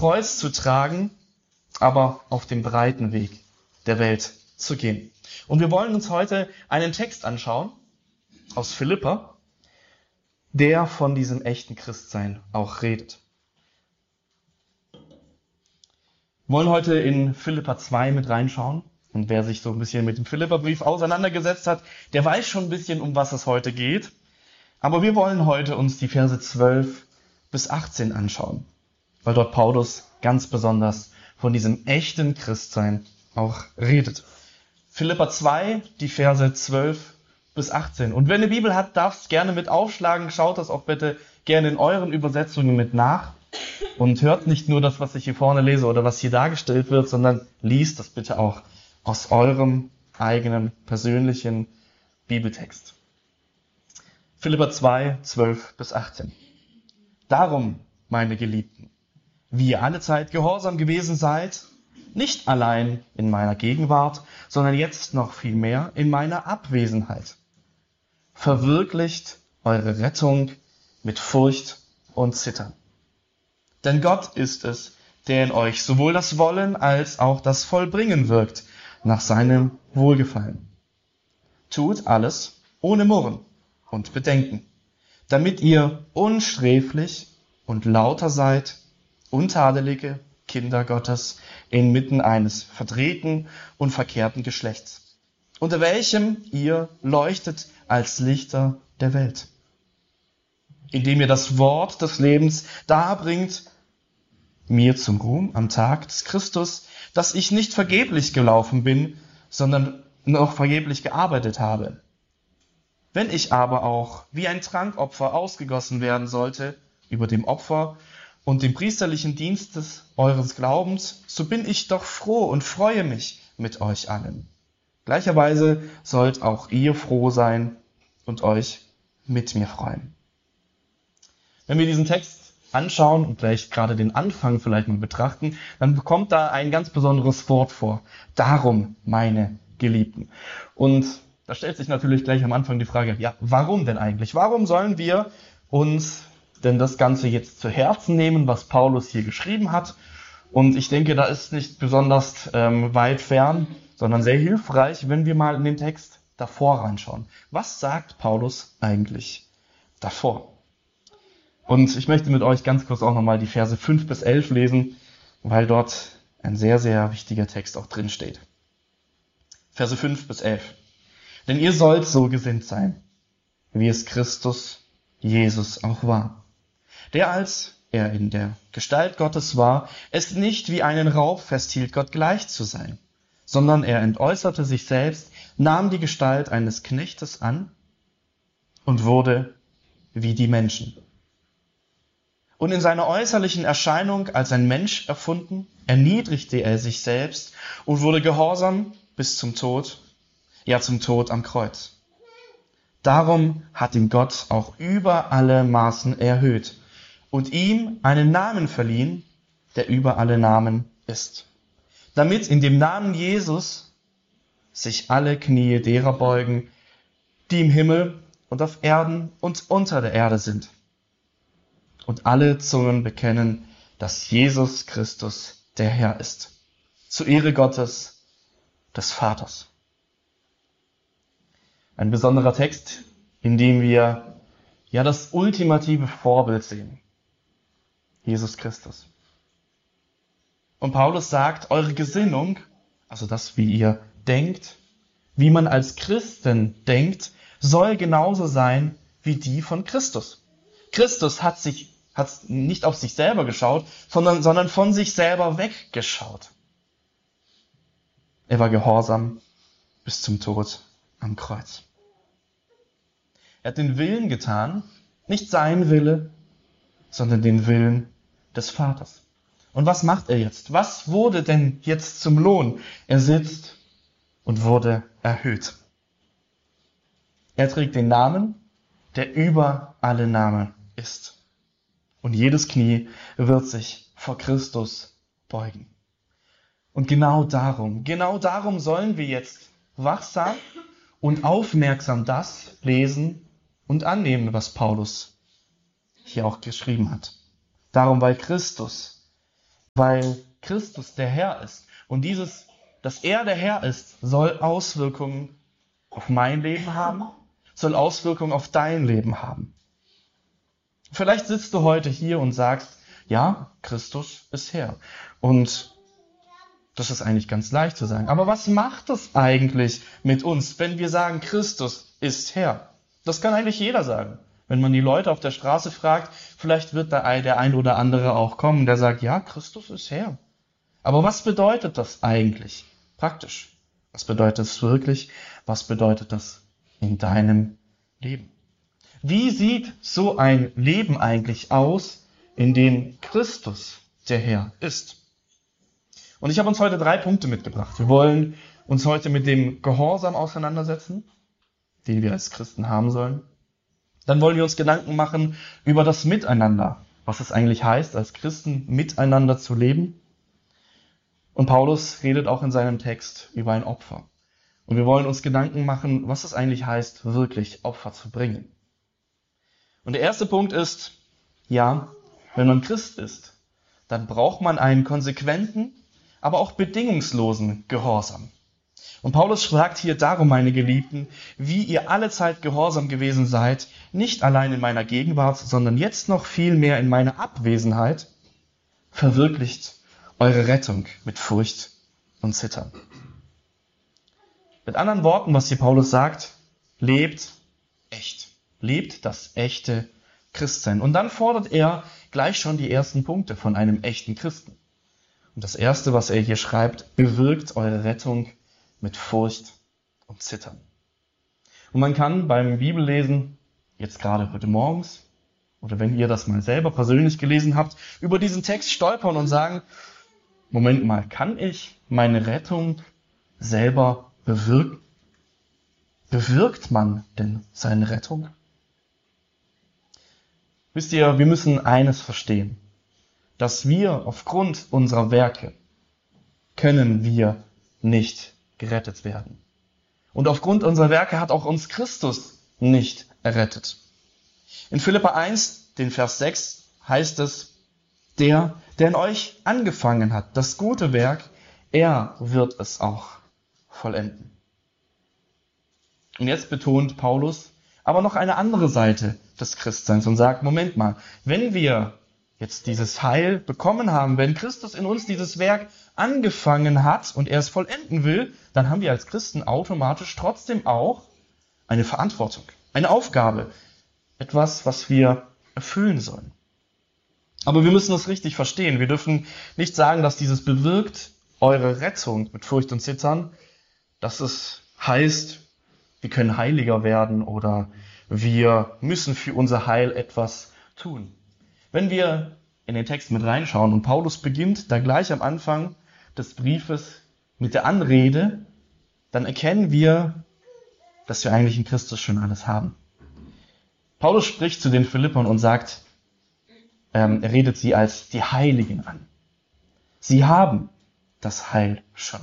Kreuz zu tragen, aber auf dem breiten Weg der Welt zu gehen. Und wir wollen uns heute einen Text anschauen aus Philipper, der von diesem echten Christsein auch redet. Wir wollen heute in Philipper 2 mit reinschauen. Und wer sich so ein bisschen mit dem Philipperbrief auseinandergesetzt hat, der weiß schon ein bisschen, um was es heute geht. Aber wir wollen heute uns die Verse 12 bis 18 anschauen, weil dort Paulus ganz besonders von diesem echten Christsein auch redet. Philipper 2, die Verse 12 bis 18. Und wer eine Bibel hat, darf es gerne mit aufschlagen. Schaut das auch bitte gerne in euren Übersetzungen mit nach. Und hört nicht nur das, was ich hier vorne lese oder was hier dargestellt wird, sondern liest das bitte auch aus eurem eigenen persönlichen Bibeltext. Philipper 2, 12 bis 18. Darum, meine Geliebten, wie ihr alle Zeit gehorsam gewesen seid, nicht allein in meiner Gegenwart, sondern jetzt noch viel mehr in meiner Abwesenheit, verwirklicht eure Rettung mit Furcht und Zittern. Denn Gott ist es, der in euch sowohl das Wollen als auch das Vollbringen wirkt, nach seinem Wohlgefallen. Tut alles ohne Murren und Bedenken, damit ihr unsträflich und lauter seid, untadelige Kinder Gottes inmitten eines verdrehten und verkehrten Geschlechts, unter welchem ihr leuchtet als Lichter der Welt, indem ihr das Wort des Lebens darbringt, mir zum Ruhm am Tag des Christus, dass ich nicht vergeblich gelaufen bin, sondern noch vergeblich gearbeitet habe. Wenn ich aber auch wie ein Trankopfer ausgegossen werden sollte über dem Opfer und dem priesterlichen Dienst eures Glaubens, so bin ich doch froh und freue mich mit euch allen. Gleicherweise sollt auch ihr froh sein und euch mit mir freuen. Wenn wir diesen Text anschauen und gleich gerade den Anfang vielleicht mal betrachten, dann bekommt da ein ganz besonderes Wort vor. Darum, meine Geliebten. Und da stellt sich natürlich gleich am Anfang die Frage, ja, warum denn eigentlich? Warum sollen wir uns denn das Ganze jetzt zu Herzen nehmen, was Paulus hier geschrieben hat? Und ich denke, da ist nicht besonders weit fern, sondern sehr hilfreich, wenn wir mal in den Text davor reinschauen. Was sagt Paulus eigentlich davor? Und ich möchte mit euch ganz kurz auch nochmal die Verse 5 bis 11 lesen, weil dort ein sehr, sehr wichtiger Text auch drin steht. Verse 5 bis 11. Denn ihr sollt so gesinnt sein, wie es Christus Jesus auch war, der, als er in der Gestalt Gottes war, es nicht wie einen Raub festhielt, Gott gleich zu sein, sondern er entäußerte sich selbst, nahm die Gestalt eines Knechtes an und wurde wie die Menschen. Und in seiner äußerlichen Erscheinung als ein Mensch erfunden, erniedrigte er sich selbst und wurde gehorsam bis zum Tod, ja zum Tod am Kreuz. Darum hat ihn Gott auch über alle Maßen erhöht und ihm einen Namen verliehen, der über alle Namen ist, damit in dem Namen Jesus sich alle Knie derer beugen, die im Himmel und auf Erden und unter der Erde sind. Und alle Zungen bekennen, dass Jesus Christus der Herr ist. Zur Ehre Gottes, des Vaters. Ein besonderer Text, in dem wir ja das ultimative Vorbild sehen. Jesus Christus. Und Paulus sagt, eure Gesinnung, also das, wie ihr denkt, wie man als Christen denkt, soll genauso sein wie die von Christus. Christus hat nicht auf sich selber geschaut, sondern von sich selber weggeschaut. Er war gehorsam bis zum Tod am Kreuz. Er hat den Willen getan, nicht sein Wille, sondern den Willen des Vaters. Und was macht er jetzt? Was wurde denn jetzt zum Lohn? Er sitzt und wurde erhöht. Er trägt den Namen, der über alle Namen ist. Und jedes Knie wird sich vor Christus beugen. Und genau darum sollen wir jetzt wachsam und aufmerksam das lesen und annehmen, was Paulus hier auch geschrieben hat. Darum, weil Christus weil Christus der Herr ist. Und dieses, dass er der Herr ist, soll Auswirkungen auf mein Leben haben, soll Auswirkungen auf dein Leben haben. Vielleicht sitzt du heute hier und sagst, ja, Christus ist Herr. Und das ist eigentlich ganz leicht zu sagen. Aber was macht es eigentlich mit uns, wenn wir sagen, Christus ist Herr? Das kann eigentlich jeder sagen. Wenn man die Leute auf der Straße fragt, vielleicht wird da der ein oder andere auch kommen, der sagt, ja, Christus ist Herr. Aber was bedeutet das eigentlich praktisch? Was bedeutet es wirklich? Was bedeutet das in deinem Leben? Wie sieht so ein Leben eigentlich aus, in dem Christus der Herr ist? Und ich habe uns heute 3 Punkte mitgebracht. Wir wollen uns heute mit dem Gehorsam auseinandersetzen, den wir als Christen haben sollen. Dann wollen wir uns Gedanken machen über das Miteinander, was es eigentlich heißt, als Christen miteinander zu leben. Und Paulus redet auch in seinem Text über ein Opfer. Und wir wollen uns Gedanken machen, was es eigentlich heißt, wirklich Opfer zu bringen. Und der erste Punkt ist, ja, wenn man Christ ist, dann braucht man einen konsequenten, aber auch bedingungslosen Gehorsam. Und Paulus fragt hier darum, meine Geliebten, wie ihr alle Zeit gehorsam gewesen seid, nicht allein in meiner Gegenwart, sondern jetzt noch viel mehr in meiner Abwesenheit, verwirklicht eure Rettung mit Furcht und Zittern. Mit anderen Worten, was hier Paulus sagt, lebt echt. Lebt das echte Christsein. Und dann fordert er gleich schon die ersten Punkte von einem echten Christen. Und das erste, was er hier schreibt, bewirkt eure Rettung mit Furcht und Zittern. Und man kann beim Bibellesen, jetzt gerade heute morgens, oder wenn ihr das mal selber persönlich gelesen habt, über diesen Text stolpern und sagen, Moment mal, kann ich meine Rettung selber bewirken? Bewirkt man denn seine Rettung? Wisst ihr, wir müssen eines verstehen, dass wir aufgrund unserer Werke können wir nicht gerettet werden. Und aufgrund unserer Werke hat auch uns Christus nicht errettet. In Philipper 1, den Vers 6, heißt es, der in euch angefangen hat, das gute Werk, er wird es auch vollenden. Und jetzt betont Paulus aber noch eine andere Seite des Christseins und sagt, Moment mal, wenn wir jetzt dieses Heil bekommen haben, wenn Christus in uns dieses Werk angefangen hat und er es vollenden will, dann haben wir als Christen automatisch trotzdem auch eine Verantwortung, eine Aufgabe, etwas, was wir erfüllen sollen. Aber wir müssen das richtig verstehen. Wir dürfen nicht sagen, dass dieses bewirkt eure Rettung mit Furcht und Zittern, dass es heißt, wir können heiliger werden oder wir müssen für unser Heil etwas tun. Wenn wir in den Text mit reinschauen und Paulus beginnt da gleich am Anfang des Briefes mit der Anrede, dann erkennen wir, dass wir eigentlich in Christus schon alles haben. Paulus spricht zu den Philippern und sagt, er redet sie als die Heiligen an. Sie haben das Heil schon.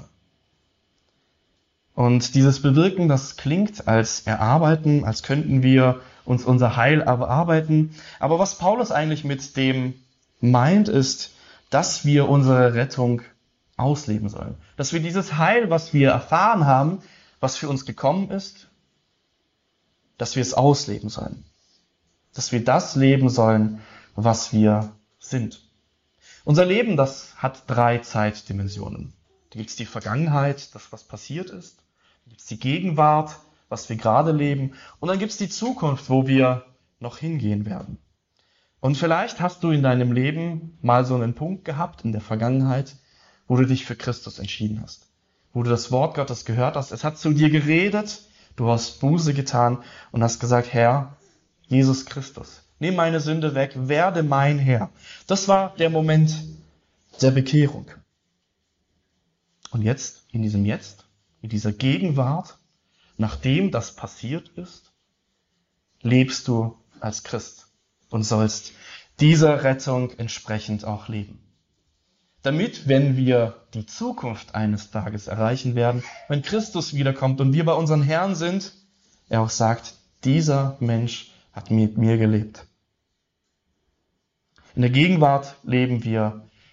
Und dieses Bewirken, das klingt als erarbeiten, als könnten wir uns unser Heil erarbeiten. Aber was Paulus eigentlich mit dem meint, ist, dass wir unsere Rettung ausleben sollen. Dass wir dieses Heil, was wir erfahren haben, was für uns gekommen ist, dass wir es ausleben sollen. Dass wir das leben sollen, was wir sind. Unser Leben, das hat 3 Zeitdimensionen. Da gibt es die Vergangenheit, das, was passiert ist. Da gibt es die Gegenwart, was wir gerade leben. Und dann gibt es die Zukunft, wo wir noch hingehen werden. Und vielleicht hast du in deinem Leben mal so einen Punkt gehabt in der Vergangenheit, wo du dich für Christus entschieden hast. Wo du das Wort Gottes gehört hast. Es hat zu dir geredet, du hast Buße getan und hast gesagt, Herr, Jesus Christus, nimm meine Sünde weg, werde mein Herr. Das war der Moment der Bekehrung. Und jetzt, in dieser Gegenwart, nachdem das passiert ist, lebst du als Christ und sollst dieser Rettung entsprechend auch leben. Damit, wenn wir die Zukunft eines Tages erreichen werden, wenn Christus wiederkommt und wir bei unseren Herrn sind, er auch sagt, dieser Mensch hat mit mir gelebt. In der Gegenwart leben wir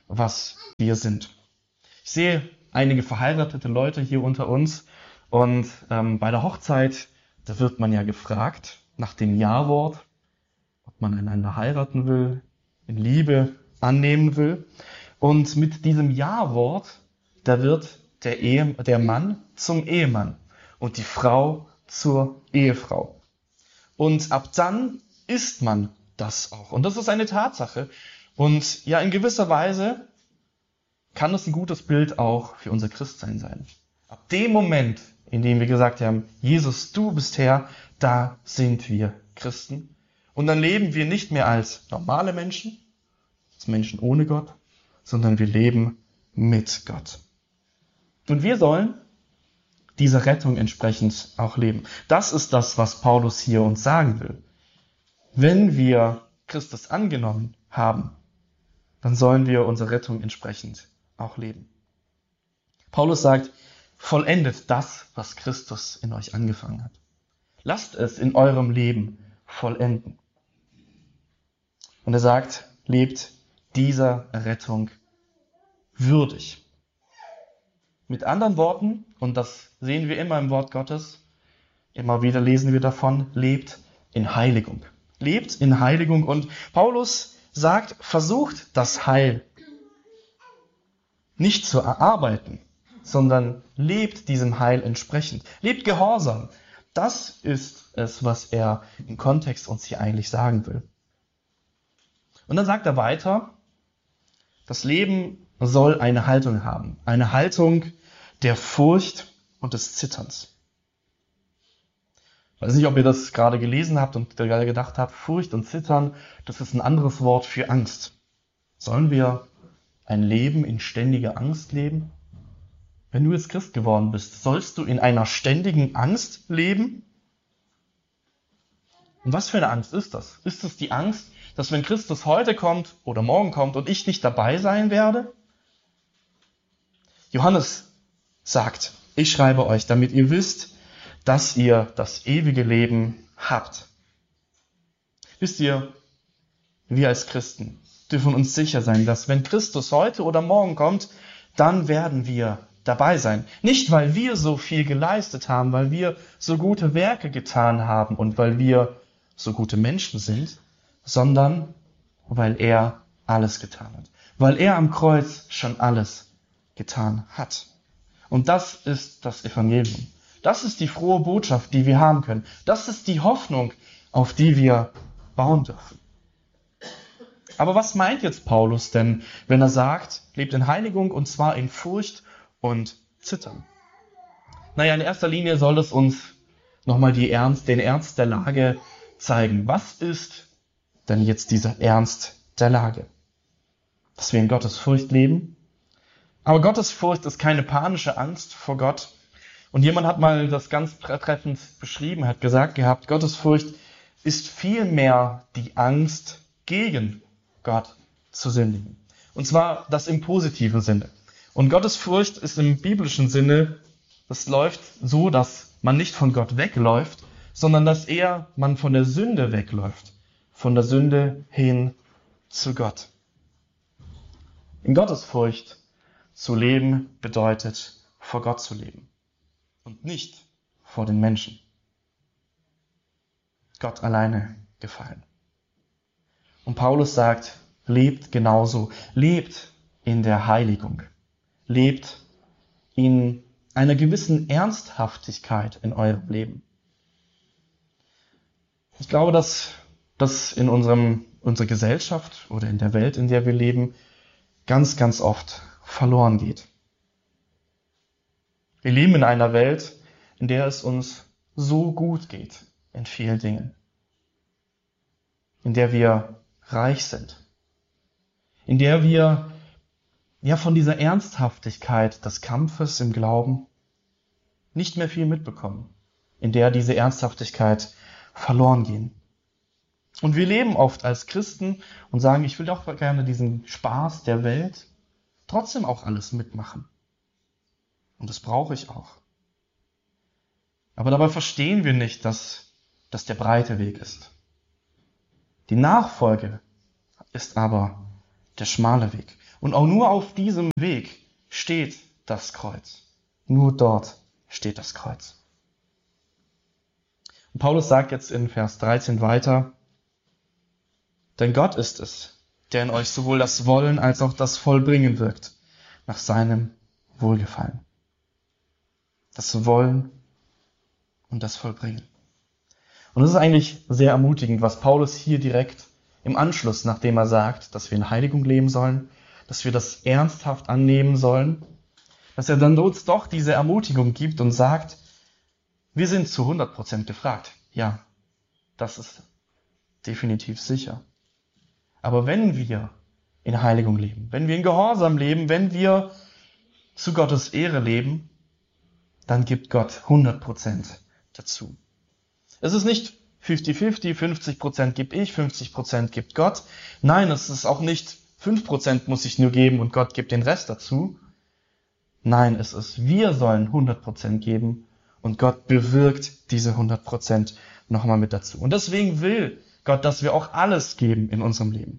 was wir sind. Ich sehe einige verheiratete Leute hier unter uns und bei der Hochzeit, da wird man ja gefragt nach dem Ja-Wort, ob man einander heiraten will, in Liebe annehmen will. Und mit diesem Ja-Wort, da wird der Mann zum Ehemann und die Frau zur Ehefrau. Und ab dann ist man das auch. Und das ist eine Tatsache. Und ja, in gewisser Weise kann es ein gutes Bild auch für unser Christsein sein. Ab dem Moment, in dem wir gesagt haben, Jesus, du bist Herr, da sind wir Christen. Und dann leben wir nicht mehr als normale Menschen, als Menschen ohne Gott, sondern wir leben mit Gott. Und wir sollen dieser Rettung entsprechend auch leben. Das ist das, was Paulus hier uns sagen will. Wenn wir Christus angenommen haben, dann sollen wir unsere Rettung entsprechend auch leben. Paulus sagt, vollendet das, was Christus in euch angefangen hat. Lasst es in eurem Leben vollenden. Und er sagt, lebt dieser Rettung würdig. Mit anderen Worten, und das sehen wir immer im Wort Gottes, immer wieder lesen wir davon, lebt in Heiligung. Lebt in Heiligung. Und Paulus sagt, versucht das Heil nicht zu erarbeiten, sondern lebt diesem Heil entsprechend. Lebt gehorsam. Das ist es, was er im Kontext uns hier eigentlich sagen will. Und dann sagt er weiter, das Leben soll eine Haltung haben. Eine Haltung der Furcht und des Zitterns. Ich weiß nicht, ob ihr das gerade gelesen habt und gerade gedacht habt, Furcht und Zittern, das ist ein anderes Wort für Angst. Sollen wir ein Leben in ständiger Angst leben? Wenn du jetzt Christ geworden bist, sollst du in einer ständigen Angst leben? Und was für eine Angst ist das? Ist es die Angst, dass wenn Christus heute kommt oder morgen kommt und ich nicht dabei sein werde? Johannes sagt, ich schreibe euch, damit ihr wisst, dass ihr das ewige Leben habt. Wisst ihr, wir als Christen dürfen uns sicher sein, dass wenn Christus heute oder morgen kommt, dann werden wir dabei sein. Nicht, weil wir so viel geleistet haben, weil wir so gute Werke getan haben und weil wir so gute Menschen sind, sondern weil er alles getan hat. Weil er am Kreuz schon alles getan hat. Und das ist das Evangelium. Das ist die frohe Botschaft, die wir haben können. Das ist die Hoffnung, auf die wir bauen dürfen. Aber was meint jetzt Paulus denn, wenn er sagt, lebt in Heiligung und zwar in Furcht und Zittern? Naja, in erster Linie soll es uns nochmal den Ernst der Lage zeigen. Was ist denn jetzt dieser Ernst der Lage? Dass wir in Gottes Furcht leben. Aber Gottes Furcht ist keine panische Angst vor Gott. Und jemand hat mal das ganz treffend beschrieben, hat gesagt gehabt, Gottes Furcht ist vielmehr die Angst, gegen Gott zu sündigen. Und zwar das im positiven Sinne. Und Gottes Furcht ist im biblischen Sinne, das läuft so, dass man nicht von Gott wegläuft, sondern dass eher man von der Sünde wegläuft. Von der Sünde hin zu Gott. In Gottes Furcht zu leben bedeutet, vor Gott zu leben. Und nicht vor den Menschen. Gott alleine gefallen. Und Paulus sagt, lebt genauso. Lebt in der Heiligung. Lebt in einer gewissen Ernsthaftigkeit in eurem Leben. Ich glaube, dass das in unserer Gesellschaft oder in der Welt, in der wir leben, ganz, ganz oft verloren geht. Wir leben in einer Welt, in der es uns so gut geht in vielen Dingen. In der wir reich sind. In der wir ja von dieser Ernsthaftigkeit des Kampfes im Glauben nicht mehr viel mitbekommen. In der diese Ernsthaftigkeit verloren gehen. Und wir leben oft als Christen und sagen, ich will doch gerne diesen Spaß der Welt trotzdem auch alles mitmachen. Und das brauche ich auch. Aber dabei verstehen wir nicht, dass das der breite Weg ist. Die Nachfolge ist aber der schmale Weg. Und auch nur auf diesem Weg steht das Kreuz. Nur dort steht das Kreuz. Und Paulus sagt jetzt in Vers 13 weiter, denn Gott ist es, der in euch sowohl das Wollen als auch das Vollbringen wirkt, nach seinem Wohlgefallen. Das Wollen und das Vollbringen. Und es ist eigentlich sehr ermutigend, was Paulus hier direkt im Anschluss, nachdem er sagt, dass wir in Heiligung leben sollen, dass wir das ernsthaft annehmen sollen, dass er dann uns doch diese Ermutigung gibt und sagt, wir sind zu 100% gefragt. Ja, das ist definitiv sicher. Aber wenn wir in Heiligung leben, wenn wir in Gehorsam leben, wenn wir zu Gottes Ehre leben, dann gibt Gott 100% dazu. Es ist nicht 50-50, 50% gebe ich, 50% gibt Gott. Nein, es ist auch nicht 5% muss ich nur geben und Gott gibt den Rest dazu. Nein, es ist, wir sollen 100% geben und Gott bewirkt diese 100% nochmal mit dazu. Und deswegen will Gott, dass wir auch alles geben in unserem Leben.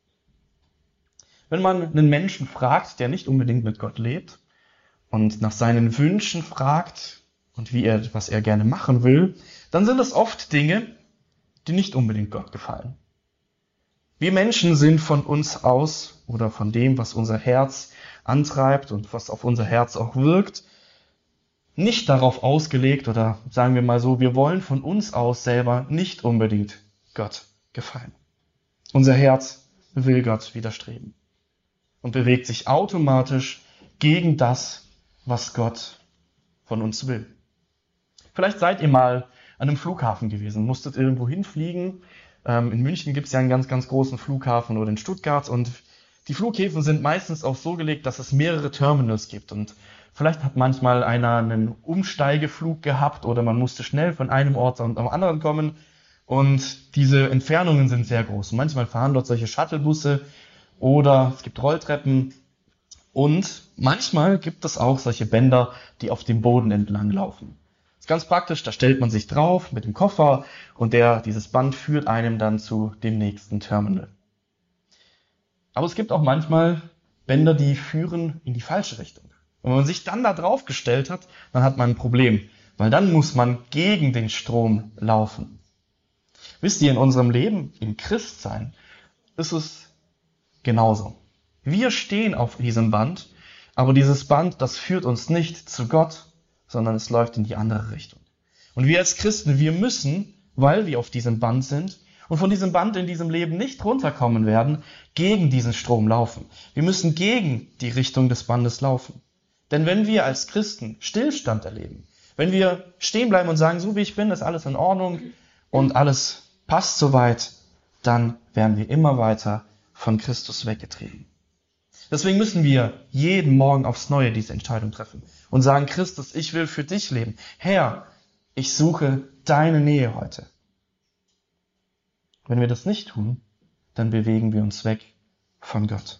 Wenn man einen Menschen fragt, der nicht unbedingt mit Gott lebt und nach seinen Wünschen fragt und was er gerne machen will, dann sind es oft Dinge, die nicht unbedingt Gott gefallen. Wir Menschen sind von uns aus oder von dem, was unser Herz antreibt und was auf unser Herz auch wirkt, nicht darauf ausgelegt oder sagen wir mal so, wir wollen von uns aus selber nicht unbedingt Gott gefallen. Unser Herz will Gott widerstreben und bewegt sich automatisch gegen das, was Gott von uns will. Vielleicht seid ihr mal an einem Flughafen gewesen, musstet irgendwo hinfliegen. In München gibt es ja einen ganz, ganz großen Flughafen oder in Stuttgart und die Flughäfen sind meistens auch so gelegt, dass es mehrere Terminals gibt und vielleicht hat manchmal einer einen Umsteigeflug gehabt oder man musste schnell von einem Ort zum anderen kommen und diese Entfernungen sind sehr groß. Und manchmal fahren dort solche Shuttlebusse oder es gibt Rolltreppen und manchmal gibt es auch solche Bänder, die auf dem Boden entlang laufen. Das ist ganz praktisch, da stellt man sich drauf mit dem Koffer und dieses Band führt einem dann zu dem nächsten Terminal. Aber es gibt auch manchmal Bänder, die führen in die falsche Richtung. Und wenn man sich dann da drauf gestellt hat, dann hat man ein Problem, weil dann muss man gegen den Strom laufen. Wisst ihr, in unserem Leben, im Christsein, ist es genauso. Wir stehen auf diesem Band, aber dieses Band, das führt uns nicht zu Gott, sondern es läuft in die andere Richtung. Und wir als Christen, wir müssen, weil wir auf diesem Band sind und von diesem Band in diesem Leben nicht runterkommen werden, gegen diesen Strom laufen. Wir müssen gegen die Richtung des Bandes laufen. Denn wenn wir als Christen Stillstand erleben, wenn wir stehen bleiben und sagen, so wie ich bin, ist alles in Ordnung und alles passt soweit, dann werden wir immer weiter von Christus weggetrieben. Deswegen müssen wir jeden Morgen aufs Neue diese Entscheidung treffen und sagen, Christus, ich will für dich leben. Herr, ich suche deine Nähe heute. Wenn wir das nicht tun, dann bewegen wir uns weg von Gott.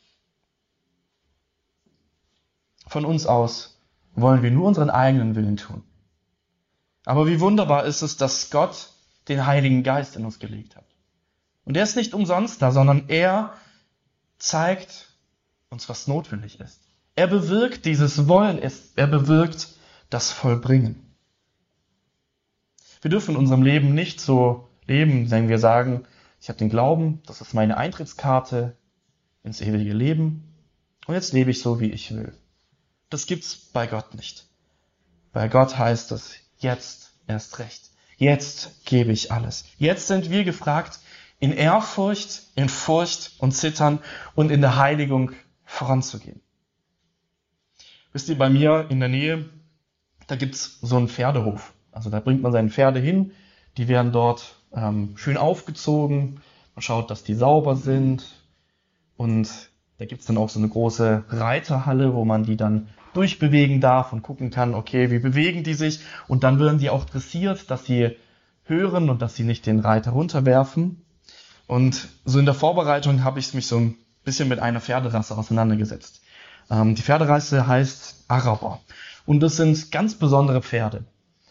Von uns aus wollen wir nur unseren eigenen Willen tun. Aber wie wunderbar ist es, dass Gott den Heiligen Geist in uns gelegt hat. Und er ist nicht umsonst da, sondern er zeigt uns, was notwendig ist. Er bewirkt dieses Wollen, er bewirkt das Vollbringen. Wir dürfen in unserem Leben nicht so leben, wenn wir sagen, ich habe den Glauben, das ist meine Eintrittskarte ins ewige Leben und jetzt lebe ich so, wie ich will. Das gibt's bei Gott nicht. Bei Gott heißt es, jetzt erst recht. Jetzt gebe ich alles. Jetzt sind wir gefragt, in Ehrfurcht, in Furcht und Zittern und in der Heiligung voranzugehen. Wisst ihr, bei mir in der Nähe, da gibt's so einen Pferdehof. Also da bringt man seine Pferde hin, die werden dort schön aufgezogen, man schaut, dass die sauber sind und da gibt's dann auch so eine große Reiterhalle, wo man die dann durchbewegen darf und gucken kann, okay, wie bewegen die sich und dann werden die auch dressiert, dass sie hören und dass sie nicht den Reiter runterwerfen. Und so in der Vorbereitung habe ich mich so ein bisschen mit einer Pferderasse auseinandergesetzt. Die Pferderasse heißt Araber und das sind ganz besondere Pferde.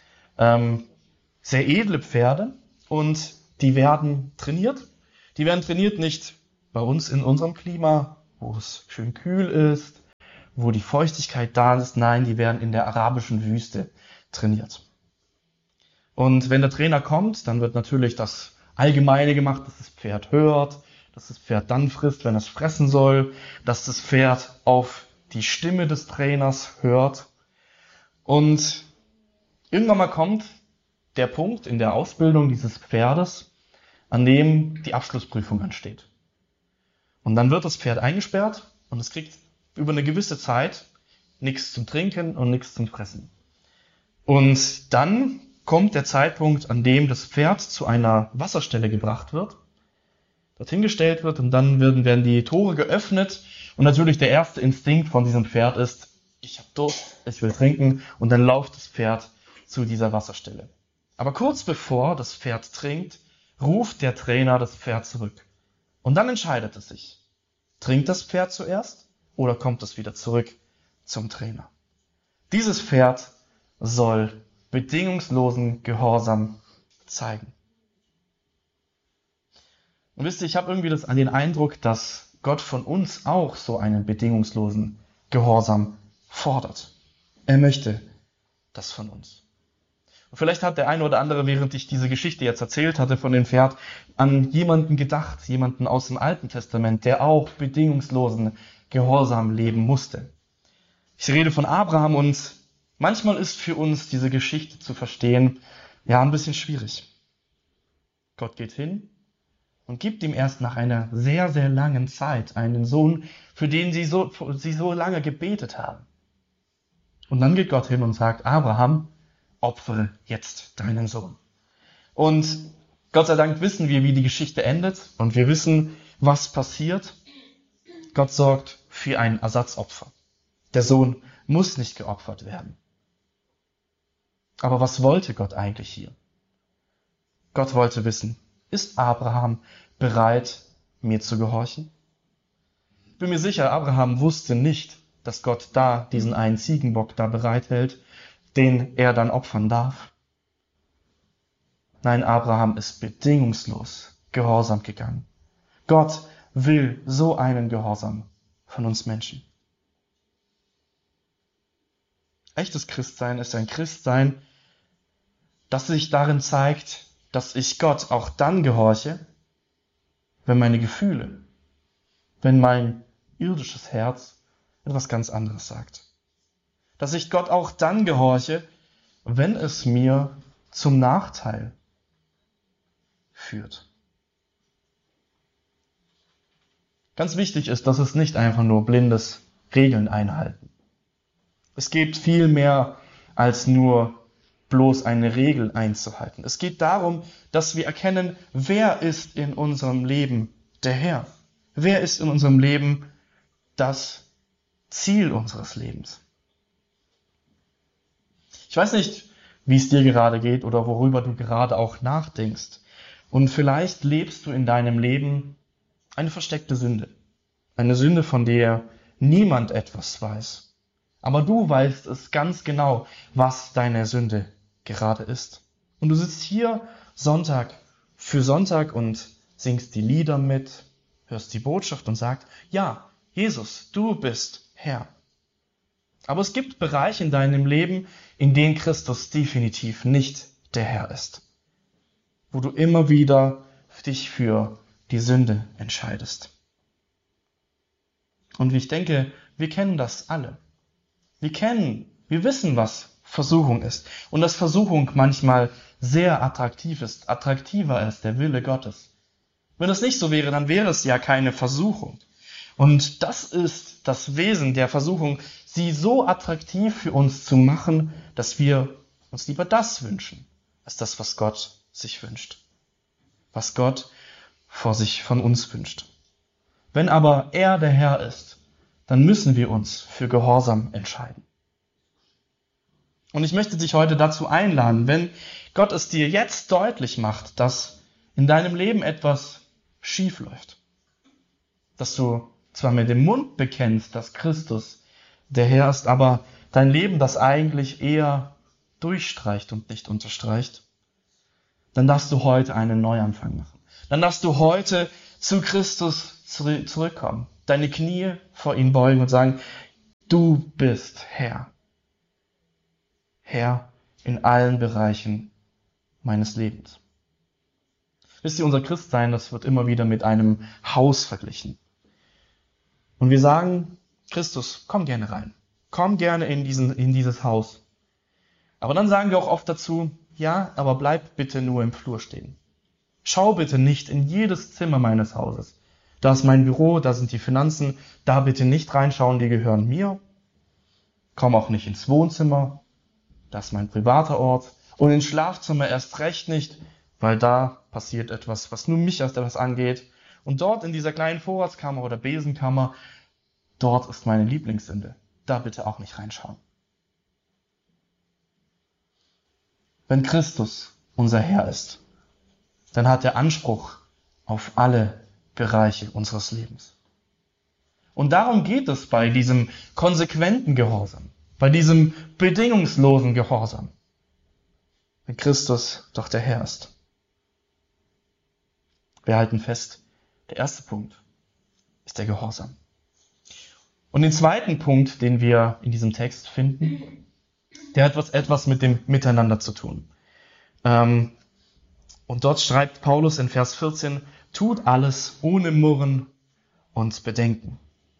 Sehr edle Pferde und die werden trainiert. Die werden trainiert nicht bei uns in unserem Klima wo es schön kühl ist, wo die Feuchtigkeit da ist. Nein, die werden in der arabischen Wüste trainiert. Und wenn der Trainer kommt, dann wird natürlich das Allgemeine gemacht, dass das Pferd hört, dass das Pferd dann frisst, wenn es fressen soll, dass das Pferd auf die Stimme des Trainers hört. Und irgendwann mal kommt der Punkt in der Ausbildung dieses Pferdes, an dem die Abschlussprüfung ansteht. Und dann wird das Pferd eingesperrt und es kriegt über eine gewisse Zeit nichts zum Trinken und nichts zum Fressen. Und dann kommt der Zeitpunkt, an dem das Pferd zu einer Wasserstelle gebracht wird, dorthin gestellt wird und dann werden die Tore geöffnet und natürlich der erste Instinkt von diesem Pferd ist, ich habe Durst, ich will trinken und dann läuft das Pferd zu dieser Wasserstelle. Aber kurz bevor das Pferd trinkt, ruft der Trainer das Pferd zurück. Und dann entscheidet es sich, trinkt das Pferd zuerst oder kommt es wieder zurück zum Trainer? Dieses Pferd soll bedingungslosen Gehorsam zeigen. Und wisst ihr, ich habe irgendwie den Eindruck, dass Gott von uns auch so einen bedingungslosen Gehorsam fordert. Er möchte das von uns. Und vielleicht hat der eine oder andere, während ich diese Geschichte jetzt erzählt hatte von dem Pferd, an jemanden gedacht, jemanden aus dem Alten Testament, der auch bedingungslosen Gehorsam leben musste. Ich rede von Abraham und manchmal ist für uns diese Geschichte zu verstehen, ja, ein bisschen schwierig. Gott geht hin und gibt ihm erst nach einer sehr, sehr langen Zeit einen Sohn, für den sie so lange gebetet haben. Und dann geht Gott hin und sagt, Abraham, opfere jetzt deinen Sohn. Und Gott sei Dank wissen wir, wie die Geschichte endet und wir wissen, was passiert. Gott sorgt für ein Ersatzopfer. Der Sohn muss nicht geopfert werden. Aber was wollte Gott eigentlich hier? Gott wollte wissen, ist Abraham bereit, mir zu gehorchen? Ich bin mir sicher, Abraham wusste nicht, dass Gott da diesen einen Ziegenbock da bereithält, den er dann opfern darf. Nein, Abraham ist bedingungslos gehorsam gegangen. Gott will so einen Gehorsam von uns Menschen. Echtes Christsein ist ein Christsein, das sich darin zeigt, dass ich Gott auch dann gehorche, wenn meine Gefühle, wenn mein irdisches Herz etwas ganz anderes sagt. Dass ich Gott auch dann gehorche, wenn es mir zum Nachteil führt. Ganz wichtig ist, dass es nicht einfach nur blindes Regeln einhalten. Es geht viel mehr als nur bloß eine Regel einzuhalten. Es geht darum, dass wir erkennen, wer ist in unserem Leben der Herr? Wer ist in unserem Leben das Ziel unseres Lebens? Ich weiß nicht, wie es dir gerade geht oder worüber du gerade auch nachdenkst. Und vielleicht lebst du in deinem Leben eine versteckte Sünde. Eine Sünde, von der niemand etwas weiß. Aber du weißt es ganz genau, was deine Sünde gerade ist. Und du sitzt hier Sonntag für Sonntag und singst die Lieder mit, hörst die Botschaft und sagst, ja, Jesus, du bist Herr. Aber es gibt Bereiche in deinem Leben, in denen Christus definitiv nicht der Herr ist. Wo du immer wieder dich für die Sünde entscheidest. Und ich denke, wir kennen das alle. Wir wissen, was Versuchung ist. Und dass Versuchung manchmal sehr attraktiv ist, attraktiver als der Wille Gottes. Wenn das nicht so wäre, dann wäre es ja keine Versuchung. Und das ist das Wesen der Versuchung, sie so attraktiv für uns zu machen, dass wir uns lieber das wünschen, als das, was Gott sich wünscht. Was Gott von uns wünscht. Wenn aber er der Herr ist, dann müssen wir uns für Gehorsam entscheiden. Und ich möchte dich heute dazu einladen, wenn Gott es dir jetzt deutlich macht, dass in deinem Leben etwas schief läuft, dass du zwar mit dem Mund bekennst, dass Christus der Herr ist, aber dein Leben das eigentlich eher durchstreicht und nicht unterstreicht, dann darfst du heute einen Neuanfang machen. Dann darfst du heute zu Christus zurückkommen. deine Knie vor ihn beugen und sagen, du bist Herr. Herr in allen Bereichen meines Lebens. Wisst ihr, unser Christsein, das wird immer wieder mit einem Haus verglichen. Und wir sagen, Christus, komm gerne rein. Komm gerne in dieses Haus. Aber dann sagen wir auch oft dazu, ja, aber bleib bitte nur im Flur stehen. Schau bitte nicht in jedes Zimmer meines Hauses. Da ist mein Büro, da sind die Finanzen, da bitte nicht reinschauen, die gehören mir. Komm auch nicht ins Wohnzimmer, das ist mein privater Ort. Und ins Schlafzimmer erst recht nicht, weil da passiert etwas, was nur mich erst etwas angeht. Und dort in dieser kleinen Vorratskammer oder Besenkammer, dort ist meine Lieblingssünde. Da bitte auch nicht reinschauen. Wenn Christus unser Herr ist, dann hat er Anspruch auf alle Bereiche unseres Lebens. Und darum geht es bei diesem konsequenten Gehorsam, bei diesem bedingungslosen Gehorsam, wenn Christus doch der Herr ist. Wir halten fest, der erste Punkt ist der Gehorsam. Und den zweiten Punkt, den wir in diesem Text finden, der hat etwas mit dem Miteinander zu tun. Und dort schreibt Paulus in Vers 14, tut alles ohne Murren und Bedenken.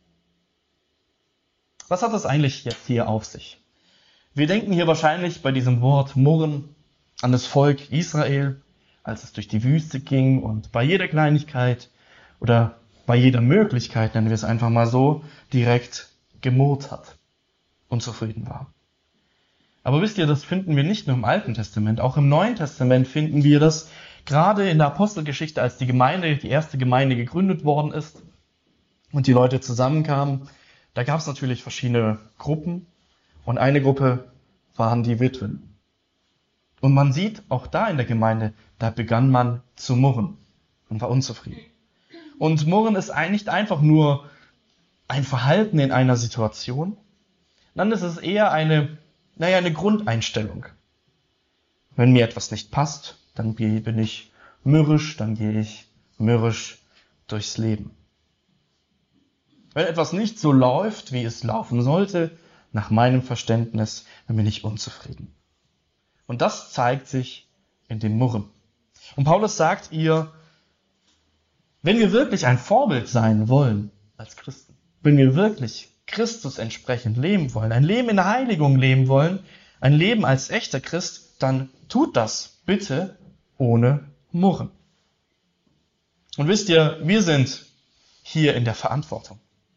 Was hat das eigentlich jetzt hier auf sich? Wir denken hier wahrscheinlich bei diesem Wort Murren an das Volk Israel, als es durch die Wüste ging und bei jeder Kleinigkeit oder bei jeder Möglichkeit, nennen wir es einfach mal so, direkt gemurrt hat, unzufrieden war. Aber wisst ihr, das finden wir nicht nur im Alten Testament, auch im Neuen Testament finden wir das, gerade in der Apostelgeschichte, als die erste Gemeinde gegründet worden ist und die Leute zusammenkamen, da gab es natürlich verschiedene Gruppen und eine Gruppe waren die Witwen. Und man sieht auch da in der Gemeinde, da begann man zu murren und war unzufrieden. Und Murren ist nicht einfach nur ein Verhalten in einer Situation, dann ist es eher eine Grundeinstellung. Wenn mir etwas nicht passt, dann bin ich mürrisch, dann gehe ich mürrisch durchs Leben. Wenn etwas nicht so läuft, wie es laufen sollte, nach meinem Verständnis, dann bin ich unzufrieden. Und das zeigt sich in dem Murren. Und Paulus sagt ihr, wenn wir wirklich ein Vorbild sein wollen als Christen, wenn wir wirklich Christus entsprechend leben wollen, ein Leben in der Heiligung leben wollen, ein Leben als echter Christ, dann tut das bitte ohne Murren. Und wisst ihr, wir sind hier in der Verantwortung.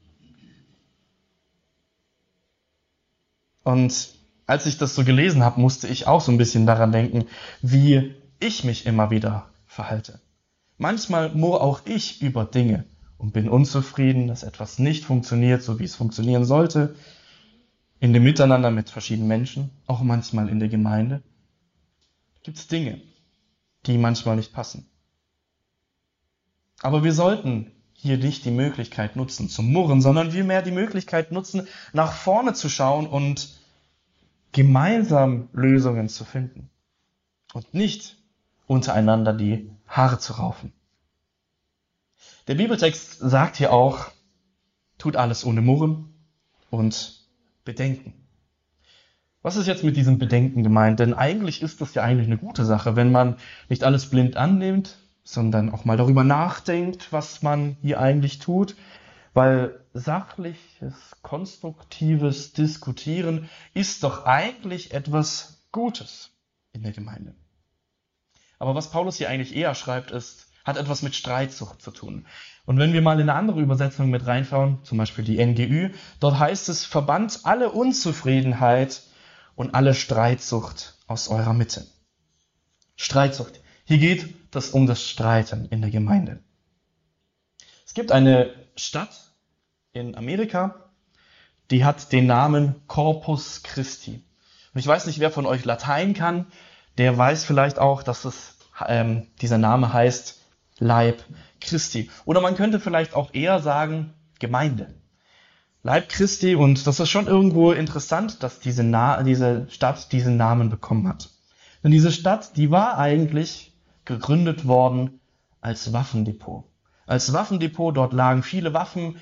Und als ich das so gelesen habe, musste ich auch so ein bisschen daran denken, wie ich mich immer wieder verhalte. Manchmal murre auch ich über Dinge und bin unzufrieden, dass etwas nicht funktioniert, so wie es funktionieren sollte. In dem Miteinander mit verschiedenen Menschen, auch manchmal in der Gemeinde, gibt es Dinge, die manchmal nicht passen. Aber wir sollten hier nicht die Möglichkeit nutzen zum Murren, sondern vielmehr die Möglichkeit nutzen, nach vorne zu schauen und gemeinsam Lösungen zu finden. Und nicht untereinander die Haare zu raufen. Der Bibeltext sagt hier auch, tut alles ohne Murren und Bedenken. Was ist jetzt mit diesem Bedenken gemeint? Denn eigentlich ist das ja eigentlich eine gute Sache, wenn man nicht alles blind annimmt, sondern auch mal darüber nachdenkt, was man hier eigentlich tut. Weil sachliches, konstruktives Diskutieren ist doch eigentlich etwas Gutes in der Gemeinde. Aber was Paulus hier eigentlich eher schreibt, hat etwas mit Streitsucht zu tun. Und wenn wir mal in eine andere Übersetzung mit reinschauen, zum Beispiel die NGÜ, dort heißt es, verbannt alle Unzufriedenheit und alle Streitsucht aus eurer Mitte. Streitsucht. Hier geht es um das Streiten in der Gemeinde. Es gibt eine Stadt in Amerika, die hat den Namen Corpus Christi. Und ich weiß nicht, wer von euch Latein kann, der weiß vielleicht auch, dass dieser Name heißt Leib Christi. Oder man könnte vielleicht auch eher sagen Gemeinde. Leib Christi, und das ist schon irgendwo interessant, dass diese Stadt diesen Namen bekommen hat. Denn diese Stadt, die war eigentlich gegründet worden als Waffendepot. Als Waffendepot, dort lagen viele Waffen,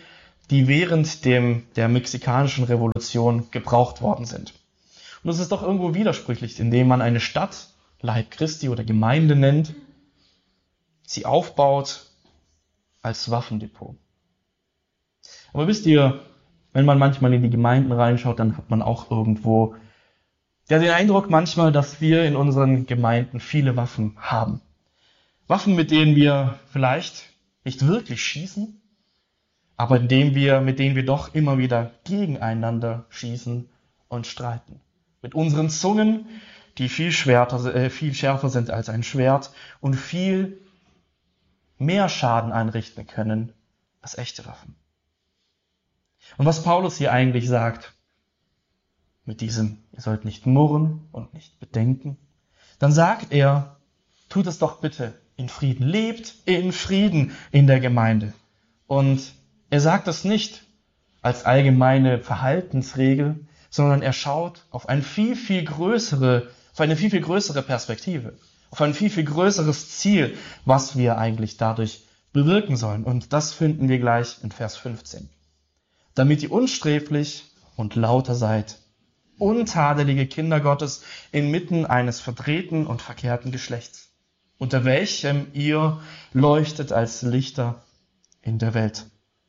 die während der mexikanischen Revolution gebraucht worden sind. Und es ist doch irgendwo widersprüchlich, indem man eine Stadt Leib Christi oder Gemeinde nennt, sie aufbaut als Waffendepot. Aber wisst ihr, wenn man manchmal in die Gemeinden reinschaut, dann hat man auch irgendwo den Eindruck manchmal, dass wir in unseren Gemeinden viele Waffen haben. Waffen, mit denen wir vielleicht nicht wirklich schießen, aber mit denen wir doch immer wieder gegeneinander schießen und streiten. Mit unseren Zungen, die viel schärfer sind als ein Schwert und viel mehr Schaden anrichten können als echte Waffen. Und was Paulus hier eigentlich sagt, mit diesem, ihr sollt nicht murren und nicht bedenken, dann sagt er, tut es doch bitte in Frieden, lebt in Frieden in der Gemeinde. Und er sagt das nicht als allgemeine Verhaltensregel, sondern er schaut auf eine viel, viel größere Perspektive, auf ein viel, viel größeres Ziel, was wir eigentlich dadurch bewirken sollen. Und das finden wir gleich in Vers 15. Damit ihr unsträflich und lauter seid, untadelige Kinder Gottes inmitten eines verdrehten und verkehrten Geschlechts, unter welchem ihr leuchtet als Lichter in der Welt.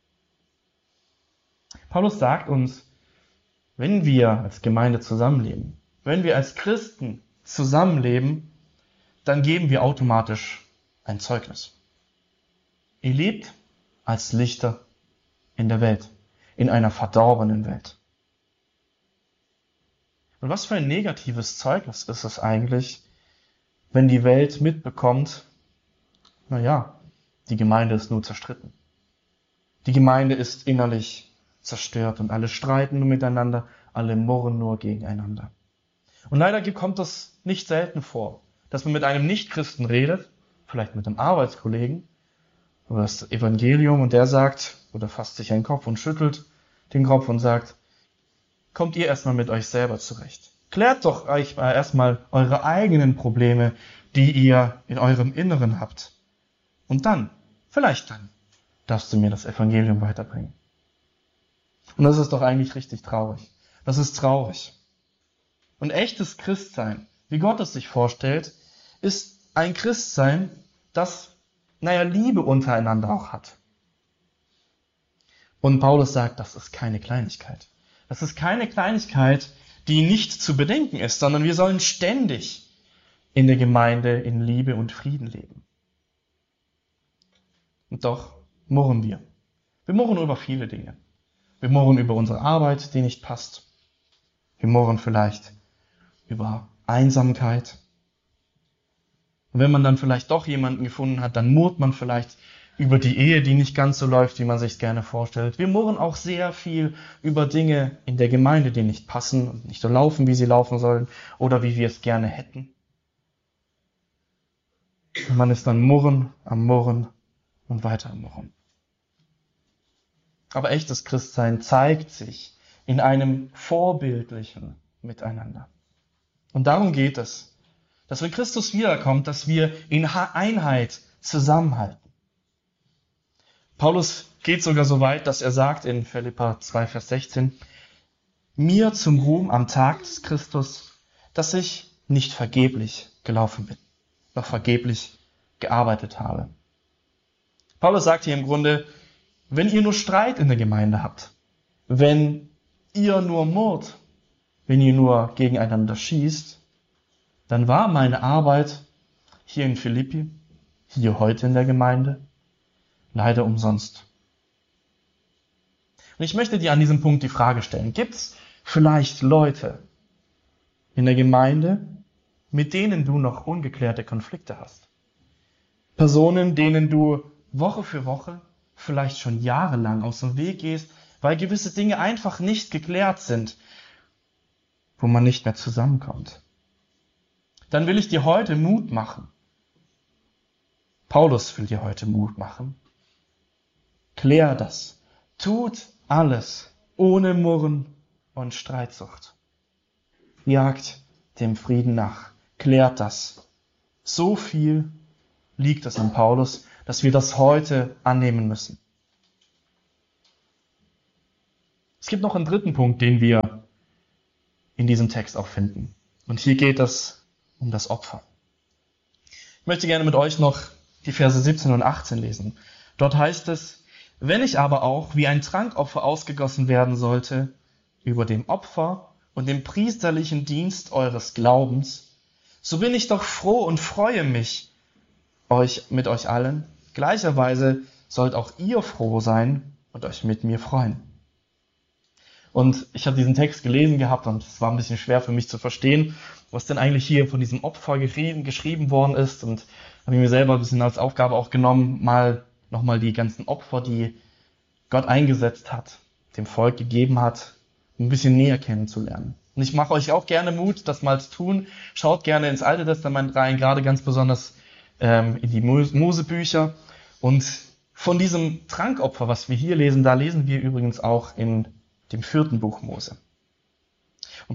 Paulus sagt uns, wenn wir als Gemeinde zusammenleben, wenn wir als Christen zusammenleben, dann geben wir automatisch ein Zeugnis. Ihr lebt als Lichter in der Welt, in einer verdorbenen Welt. Und was für ein negatives Zeugnis ist es eigentlich, wenn die Welt mitbekommt, die Gemeinde ist nur zerstritten. Die Gemeinde ist innerlich zerstört und alle streiten nur miteinander, alle murren nur gegeneinander. Und leider kommt das nicht selten vor, dass man mit einem Nichtchristen redet, vielleicht mit einem Arbeitskollegen, über das Evangelium und der sagt, oder fasst sich einen Kopf und schüttelt den Kopf und sagt, kommt ihr erstmal mit euch selber zurecht. Klärt doch euch erstmal eure eigenen Probleme, die ihr in eurem Inneren habt. Und dann, vielleicht dann, darfst du mir das Evangelium weiterbringen. Und das ist doch eigentlich richtig traurig. Das ist traurig. Und echtes Christsein, wie Gott es sich vorstellt, ist ein Christsein, das, Liebe untereinander auch hat. Und Paulus sagt, das ist keine Kleinigkeit. Das ist keine Kleinigkeit, die nicht zu bedenken ist, sondern wir sollen ständig in der Gemeinde in Liebe und Frieden leben. Und doch murren wir. Wir murren über viele Dinge. Wir murren über unsere Arbeit, die nicht passt. Wir murren vielleicht über Einsamkeit. Und wenn man dann vielleicht doch jemanden gefunden hat, dann murrt man vielleicht über die Ehe, die nicht ganz so läuft, wie man sich gerne vorstellt. Wir murren auch sehr viel über Dinge in der Gemeinde, die nicht passen und nicht so laufen, wie sie laufen sollen oder wie wir es gerne hätten. Und man ist dann Murren und weiter am Murren. Aber echtes Christsein zeigt sich in einem vorbildlichen Miteinander. Und darum geht es, dass wenn Christus wiederkommt, dass wir in Einheit zusammenhalten. Paulus geht sogar so weit, dass er sagt in Philipper 2, Vers 16, mir zum Ruhm am Tag des Christus, dass ich nicht vergeblich gelaufen bin, noch vergeblich gearbeitet habe. Paulus sagt hier im Grunde, wenn ihr nur Streit in der Gemeinde habt, wenn ihr nur murrt, wenn ihr nur gegeneinander schießt, dann war meine Arbeit hier in Philippi, hier heute in der Gemeinde, leider umsonst. Und ich möchte dir an diesem Punkt die Frage stellen, gibt es vielleicht Leute in der Gemeinde, mit denen du noch ungeklärte Konflikte hast? Personen, denen du Woche für Woche, vielleicht schon jahrelang aus dem Weg gehst, weil gewisse Dinge einfach nicht geklärt sind, wo man nicht mehr zusammenkommt. Dann will ich dir heute Mut machen. Paulus will dir heute Mut machen. Klär das. Tut alles ohne Murren und Streitsucht. Jagt dem Frieden nach. Klärt das. So viel liegt es an Paulus, dass wir das heute annehmen müssen. Es gibt noch einen dritten Punkt, den wir in diesem Text auch finden. Und hier geht es um das Opfer. Ich möchte gerne mit euch noch die Verse 17 und 18 lesen. Dort heißt es: Wenn ich aber auch wie ein Trankopfer ausgegossen werden sollte über dem Opfer und dem priesterlichen Dienst eures Glaubens, so bin ich doch froh und freue mich mit euch allen. Gleicherweise sollt auch ihr froh sein und euch mit mir freuen. Und ich habe diesen Text gelesen gehabt und es war ein bisschen schwer für mich zu verstehen, was denn eigentlich hier von diesem Opfer geschrieben worden ist. Und habe ich mir selber ein bisschen als Aufgabe auch genommen, nochmal die ganzen Opfer, die Gott eingesetzt hat, dem Volk gegeben hat, ein bisschen näher kennenzulernen. Und ich mache euch auch gerne Mut, das mal zu tun. Schaut gerne ins Alte Testament rein, gerade ganz besonders in die Mosebücher. Und von diesem Trankopfer, was wir hier lesen, da lesen wir übrigens auch in dem 4. Buch Mose. Und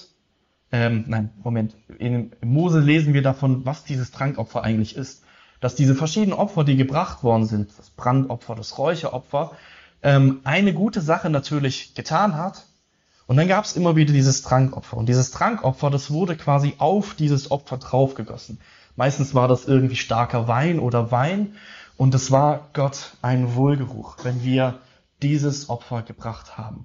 in Mose lesen wir davon, was dieses Trankopfer eigentlich ist. Dass diese verschiedenen Opfer, die gebracht worden sind, das Brandopfer, das Räucheropfer, eine gute Sache natürlich getan hat. Und dann gab es immer wieder dieses Trankopfer. Und dieses Trankopfer, das wurde quasi auf dieses Opfer draufgegossen. Meistens war das irgendwie starker Wein oder Wein. Und es war Gott ein Wohlgeruch, wenn wir dieses Opfer gebracht haben.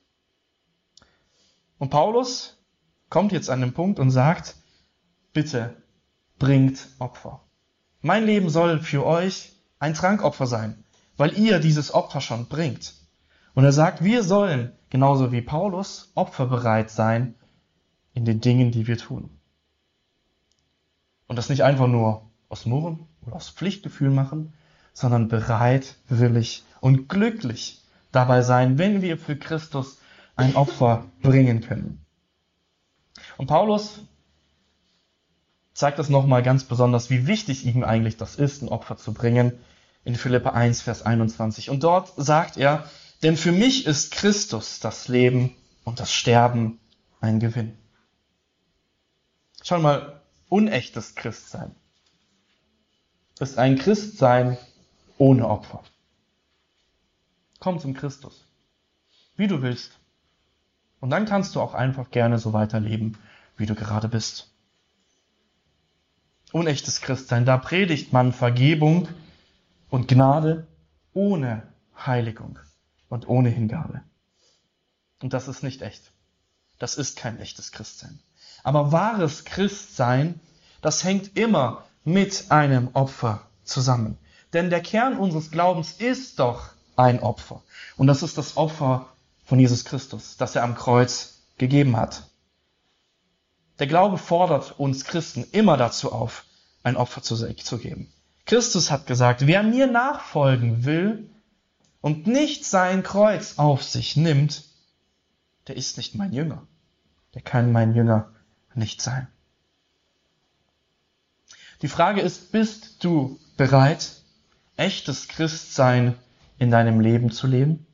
Und Paulus kommt jetzt an den Punkt und sagt, bitte bringt Opfer. Mein Leben soll für euch ein Trankopfer sein, weil ihr dieses Opfer schon bringt. Und er sagt, wir sollen, genauso wie Paulus, opferbereit sein in den Dingen, die wir tun. Und das nicht einfach nur aus Murren oder aus Pflichtgefühl machen, sondern bereit, willig und glücklich dabei sein, wenn wir für Christus ein Opfer bringen können. Und Paulus zeigt das nochmal ganz besonders, wie wichtig ihm eigentlich das ist, ein Opfer zu bringen, in Philipper 1, Vers 21. Und dort sagt er, denn für mich ist Christus das Leben und das Sterben ein Gewinn. Schau mal, unechtes Christsein ist ein Christsein ohne Opfer. Komm zum Christus, wie du willst. Und dann kannst du auch einfach gerne so weiterleben, wie du gerade bist. Unechtes Christsein, da predigt man Vergebung und Gnade ohne Heiligung und ohne Hingabe. Und das ist nicht echt. Das ist kein echtes Christsein. Aber wahres Christsein, das hängt immer mit einem Opfer zusammen. Denn der Kern unseres Glaubens ist doch ein Opfer. Und das ist das Opfer von Jesus Christus, das er am Kreuz gegeben hat. Der Glaube fordert uns Christen immer dazu auf, ein Opfer zu geben. Christus hat gesagt, wer mir nachfolgen will und nicht sein Kreuz auf sich nimmt, der ist nicht mein Jünger. Der kann mein Jünger nicht sein. Die Frage ist, bist du bereit, echtes Christsein in deinem Leben zu leben?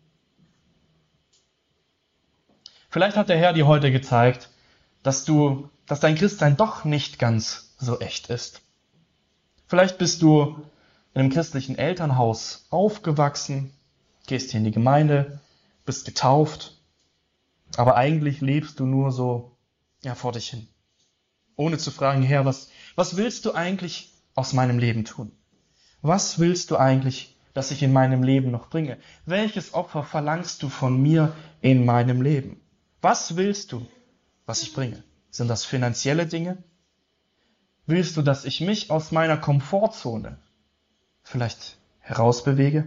Vielleicht hat der Herr dir heute gezeigt, dass dein Christsein doch nicht ganz so echt ist. Vielleicht bist du in einem christlichen Elternhaus aufgewachsen, gehst hier in die Gemeinde, bist getauft, aber eigentlich lebst du nur so vor dich hin. Ohne zu fragen, Herr, was willst du eigentlich aus meinem Leben tun? Was willst du eigentlich, dass ich in meinem Leben noch bringe? Welches Opfer verlangst du von mir in meinem Leben? Was willst du, was ich bringe? Sind das finanzielle Dinge? Willst du, dass ich mich aus meiner Komfortzone vielleicht herausbewege?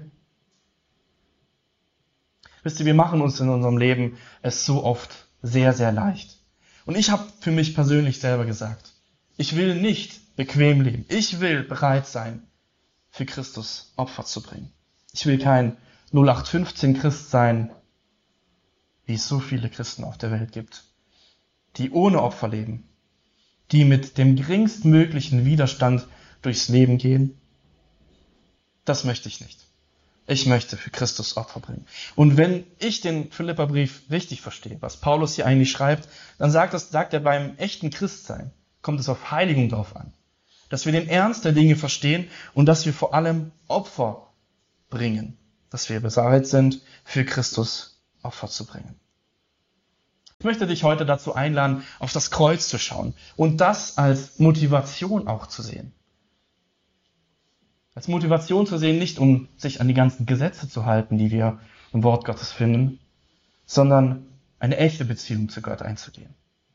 Wisst ihr, wir machen uns in unserem Leben es so oft sehr, sehr leicht. Und ich habe für mich persönlich selber gesagt, ich will nicht bequem leben. Ich will bereit sein, für Christus Opfer zu bringen. Ich will kein 0815 Christ sein, wie es so viele Christen auf der Welt gibt, die ohne Opfer leben, die mit dem geringstmöglichen Widerstand durchs Leben gehen. Das möchte ich nicht. Ich möchte für Christus Opfer bringen. Und wenn ich den Philipperbrief richtig verstehe, was Paulus hier eigentlich schreibt, dann sagt er, beim echten Christsein kommt es auf Heiligung drauf an. Dass wir den Ernst der Dinge verstehen und dass wir vor allem Opfer bringen. Dass wir bereit sind, für Christus Opfer zu bringen. Ich möchte dich heute dazu einladen, auf das Kreuz zu schauen und das als Motivation auch zu sehen. Als Motivation zu sehen, nicht um sich an die ganzen Gesetze zu halten, die wir im Wort Gottes finden, sondern eine echte Beziehung zu Gott einzugehen.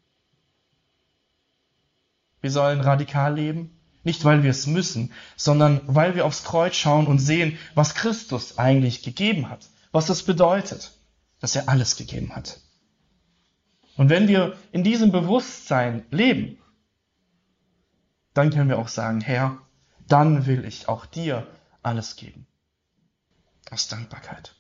Wir sollen radikal leben, nicht weil wir es müssen, sondern weil wir aufs Kreuz schauen und sehen, was Christus eigentlich gegeben hat, was es bedeutet, dass er alles gegeben hat. Und wenn wir in diesem Bewusstsein leben, dann können wir auch sagen, Herr, dann will ich auch dir alles geben. Aus Dankbarkeit.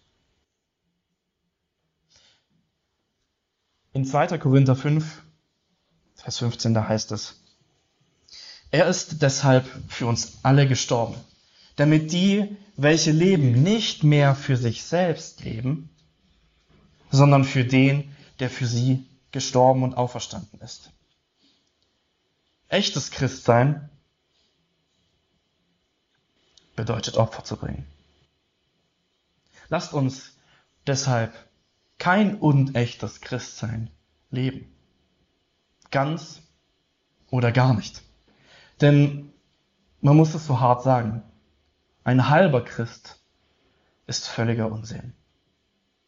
In 2. Korinther 5, Vers 15, da heißt es, er ist deshalb für uns alle gestorben, damit die, welche leben, nicht mehr für sich selbst leben, sondern für den, der für sie gestorben und auferstanden ist. Echtes Christsein bedeutet Opfer zu bringen. Lasst uns deshalb kein unechtes Christsein leben. Ganz oder gar nicht. Denn man muss es so hart sagen, ein halber Christ ist völliger Unsinn.